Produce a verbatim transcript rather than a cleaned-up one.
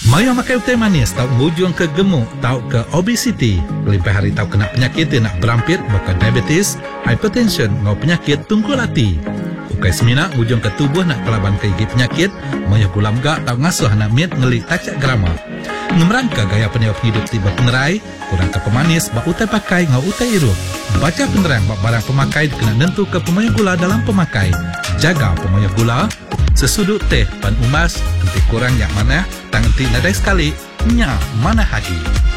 Maya makai teh manis tau ngujung ke gemuk, tau ke obesiti. Lebih hari tau kena penyakit yang nak berampit, bakal diabetes, hypertension, ngau penyakit tungkul hati. Ukai semina ngujung ke tubuh nak kelaban ke gigi penyakit, maya gulam gak tau ngasuh nak mit ngelik tacak grama. Ngemerangka gaya peniup hidup tiba penerai, kurang ke pemanis, bak utai pakai ngau utai irup. Baca penerang bak barang pemakai kena nentu ke pemayah gula dalam pemakai. Jaga pemayah gula. Sesudut teh pan umas, nanti kurang yang mana, tang nanti nadai sekali, nya mana hagi.